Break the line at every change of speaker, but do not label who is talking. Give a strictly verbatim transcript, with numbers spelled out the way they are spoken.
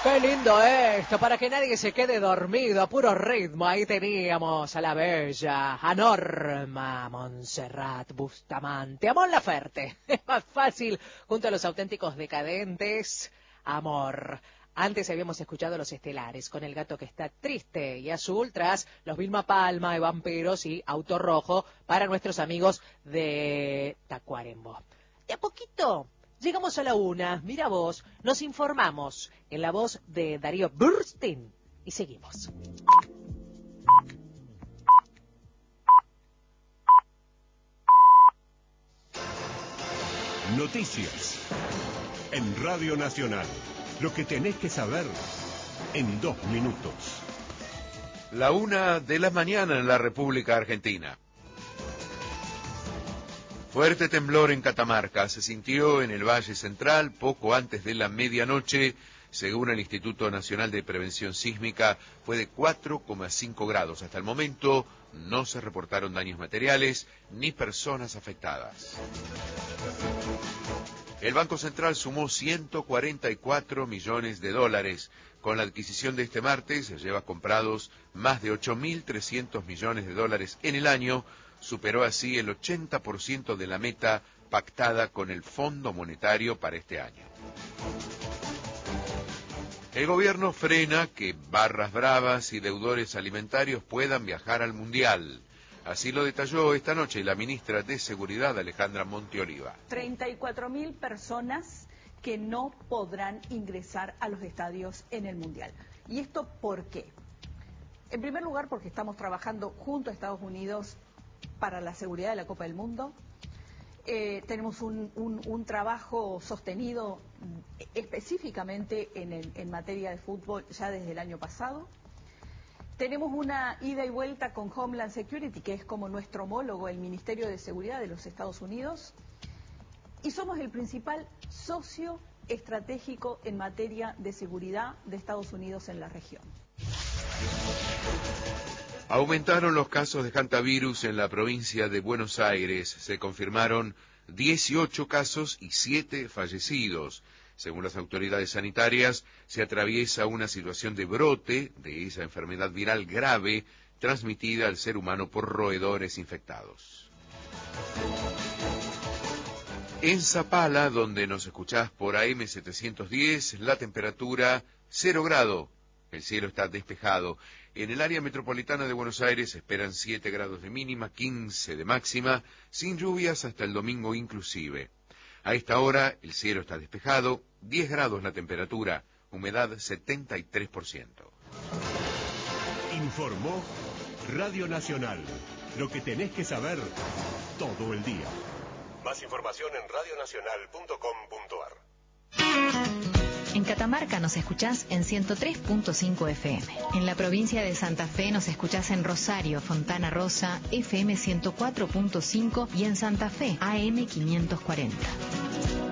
Qué lindo esto, para que nadie se quede dormido, a puro ritmo. Ahí teníamos a la bella, a Norma Montserrat Bustamante, a Mon Laferte. Es más fácil, junto a los auténticos decadentes, amor. Antes habíamos escuchado Los Estelares, con El gato que está triste y azul, tras los Vilma Palma de Vampiros y Auto Rojo, para nuestros amigos de Tacuarembó. De a poquito llegamos a la una, mira vos, nos informamos en la voz de Darío Burstein y seguimos.
Noticias en Radio Nacional. Lo que tenés que saber en dos minutos.
La una de la mañana en la República Argentina. Fuerte temblor en Catamarca se sintió en el Valle Central poco antes de la medianoche. Según el Instituto Nacional de Prevención Sísmica, fue de cuatro coma cinco grados. Hasta el momento no se reportaron daños materiales ni personas afectadas. El Banco Central sumó ciento cuarenta y cuatro millones de dólares. Con la adquisición de este martes, se lleva comprados más de ocho mil trescientos millones de dólares en el año. Superó así el ochenta por ciento de la meta pactada con el Fondo Monetario para este año. El gobierno frena que barras bravas y deudores alimentarios puedan viajar al Mundial. Así lo detalló esta noche la ministra de Seguridad, Alejandra Monteoliva.
treinta y cuatro mil personas que no podrán ingresar a los estadios en el Mundial. ¿Y esto por qué? En primer lugar, porque estamos trabajando junto a Estados Unidos para la seguridad de la Copa del Mundo. Eh, tenemos un, un, un trabajo sostenido específicamente en, el, en materia de fútbol ya desde el año pasado. Tenemos una ida y vuelta con Homeland Security, que es como nuestro homólogo, el Ministerio de Seguridad de los Estados Unidos, y somos el principal socio estratégico en materia de seguridad de Estados Unidos en la región.
Aumentaron los casos de hantavirus en la provincia de Buenos Aires. Se confirmaron dieciocho casos y siete fallecidos. Según las autoridades sanitarias, se atraviesa una situación de brote de esa enfermedad viral grave transmitida al ser humano por roedores infectados. En Zapala, donde nos escuchás por A M setecientos diez, la temperatura cero grado. El cielo está despejado. En el área metropolitana de Buenos Aires se esperan siete grados de mínima, quince de máxima, sin lluvias hasta el domingo inclusive. A esta hora el cielo está despejado, diez grados la temperatura, humedad setenta y tres por ciento.
Informó Radio Nacional. Lo que tenés que saber todo el día. Más información en radio nacional punto com punto ar.
En Catamarca nos escuchás en ciento tres punto cinco F M. En la provincia de Santa Fe nos escuchás en Rosario, Fontana Rosa, F M ciento cuatro punto cinco y en Santa Fe, A M quinientos cuarenta.